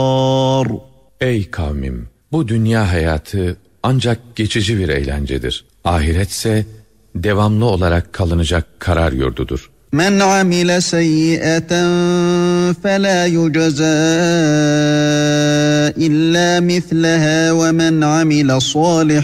Ey kavmim! Bu dünya hayatı ancak geçici bir eğlencedir. Ahiretse devamlı olarak kalınacak karar yurdudur. Men amile seyyiaten fela yujza illa mislaha ve men amile salih